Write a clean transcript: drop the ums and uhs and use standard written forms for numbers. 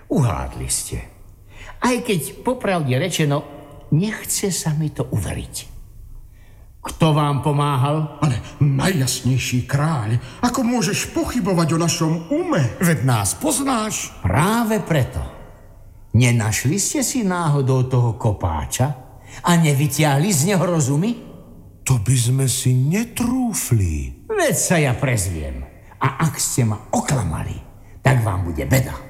Uhádli ste. Aj keď popravde rečeno, nechce sa mi to uveriť. Kto vám pomáhal? Ale najjasnejší kráľ, ako môžeš pochybovať o našom ume? Veď nás poznáš. Práve preto. Nenašli ste si náhodou toho kopáča a nevytiahli z neho rozumy? To by sme si netrúfli. Veď sa ja prezviem. A ak ste ma oklamali, tak vám bude beda.